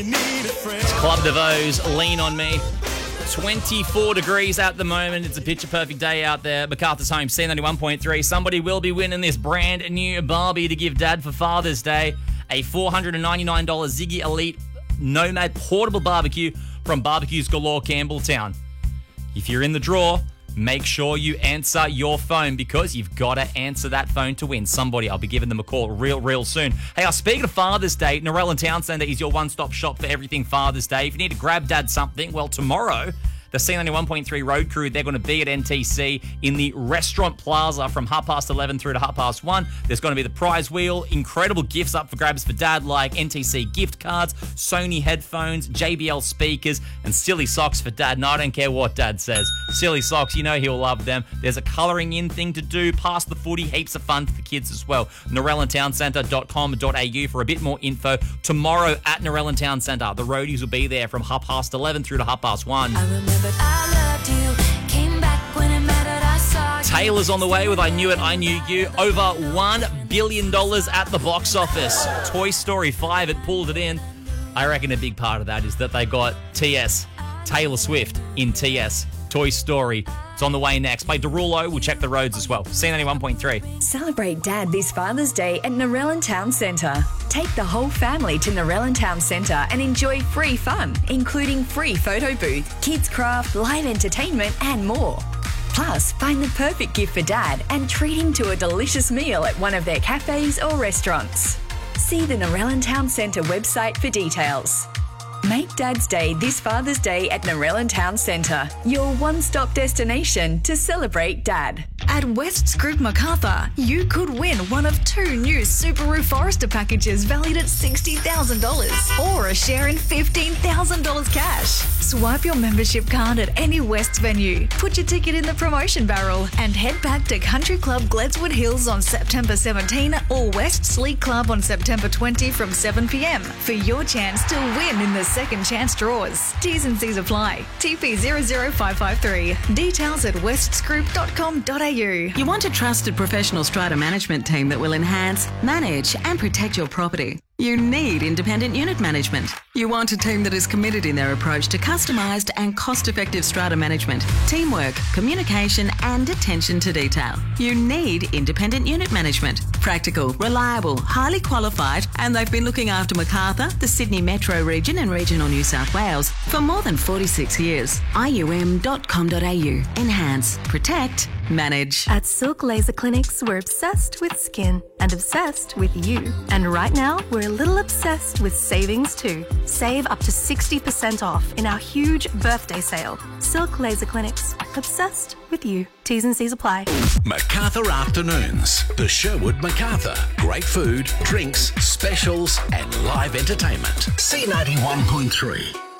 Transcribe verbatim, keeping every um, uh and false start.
It's Club DeVoe's Lean On Me. twenty-four degrees at the moment. It's a picture perfect day out there. MacArthur's home, C ninety-one point three. Somebody will be winning this brand new Barbie to give Dad for Father's Day. A four hundred ninety-nine dollars Ziggy Elite Nomad portable barbecue from Barbecues Galore, Campbelltown. If you're in the draw, make sure you answer your phone because you've got to answer that phone to win. Somebody, I'll be giving them a call real, real soon. Hey, uh, speaking of Father's Day, Narellan Town Centre is your one-stop shop for everything Father's Day. If you need to grab Dad something, well, tomorrow, the C ninety-one point three road crew, they're going to be at N T C in the Restaurant Plaza from half past eleven through to half past one. There's going to be the prize wheel, incredible gifts up for grabs for Dad like N T C gift cards, Sony headphones, J B L speakers, and silly socks for Dad. No, I don't care what Dad says. Silly socks, you know he'll love them. There's a colouring in thing to do, past the footy, heaps of fun for the kids as well. Narellan Town Centre dot com dot a u for a bit more info. Tomorrow at Narellan Town Centre, the roadies will be there from half past eleven through to half past one. I remembered I loved you, came back when it mattered, I saw you. Taylor's on the way with I Knew It, I Knew You. Over one billion dollars at the box office. Toy Story five, it pulled it in. I reckon a big part of that is that they got T S, Taylor Swift in T S. Toy Story. It's on the way next. Play Derulo. We'll check the roads as well. C ninety-one point three. Celebrate Dad this Father's Day at Narellan Town Centre. Take the whole family to Narellan Town Centre and enjoy free fun, including free photo booth, kids craft, live entertainment and more. Plus, find the perfect gift for Dad and treat him to a delicious meal at one of their cafes or restaurants. See the Narellan Town Centre website for details. Make Dad's Day this Father's Day at Narellan Town Centre, your one-stop destination to celebrate Dad. At West's Group Macarthur, you could win one of two new Subaru Forester packages valued at sixty thousand dollars or a share in fifteen thousand dollars cash. Swipe your membership card at any West's venue, put your ticket in the promotion barrel and head back to Country Club Gledswood Hills on September seventeenth or West Sleek Club on September twentieth from seven p m for your chance to win in the second chance draws. T's and C's apply. T P zero zero five five three. Details at wests group dot com dot a u. You want a trusted professional strata management team that will enhance, manage and protect your property. You need independent unit management. You want a team that is committed in their approach to customised and cost-effective strata management, teamwork, communication and attention to detail. You need independent unit management. Practical, reliable, highly qualified, and they've been looking after Macarthur, the Sydney Metro region and regional New South Wales for more than forty-six years. I U M dot com dot a u. Enhance, protect, manage. At Silk Laser Clinics, we're obsessed with skin and obsessed with you. And right now, we're a little obsessed with savings too. Save up to sixty percent off in our huge birthday sale. Silk Laser Clinics, obsessed with you. T's and C's apply. MacArthur Afternoons. The Sherwood MacArthur. Great food, drinks, specials and live entertainment. C ninety-one point three.